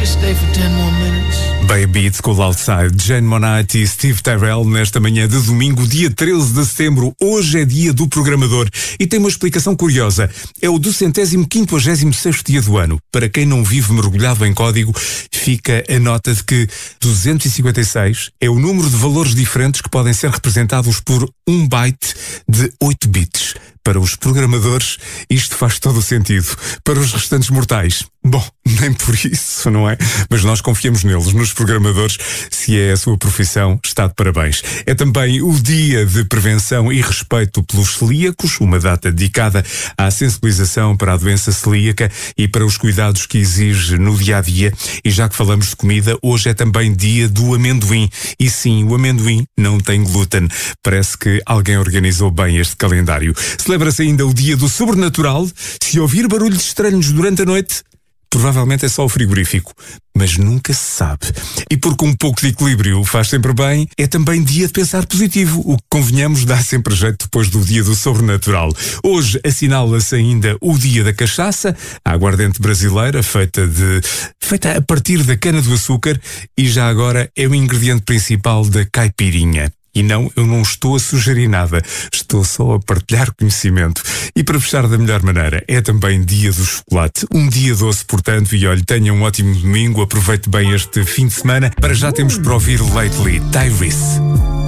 stay for 10 more minutes? Baby, It's Cold Outside, Jane Monat e Steve Tyrell nesta manhã de domingo, dia 13 de setembro. Hoje é dia do programador e tem uma explicação curiosa. É o 256º dia do ano. Para quem não vive mergulhado em código, fica a nota de que 256 é o número de valores diferentes que podem ser representados por 1 byte de 8 bits. Para os programadores, isto faz todo o sentido. Para os restantes mortais, bom, nem por isso, não é? Mas nós confiamos neles, nos programadores. Se é a sua profissão, está de parabéns. É também o dia de prevenção e respeito pelos celíacos, uma data dedicada à sensibilização para a doença celíaca e para os cuidados que exige no dia-a-dia. E já que falamos de comida, hoje é também dia do amendoim. E sim, o amendoim não tem glúten. Parece que alguém organizou bem este calendário. Celebra-se ainda o dia do sobrenatural. Se ouvir barulhos estranhos durante a noite, provavelmente é só o frigorífico, mas nunca se sabe. E porque um pouco de equilíbrio faz sempre bem, é também dia de pensar positivo, o que convenhamos dá sempre jeito depois do dia do sobrenatural. Hoje assinala-se ainda o dia da cachaça, a aguardente brasileira feita a partir da cana-do-açúcar e já agora é o ingrediente principal da caipirinha. E não, eu não estou a sugerir nada, estou só a partilhar conhecimento. E para fechar da melhor maneira, é também dia do chocolate, um dia doce, portanto, e olhe, tenha um ótimo domingo, aproveite bem este fim de semana. Para já temos para ouvir Lately, Tyrese.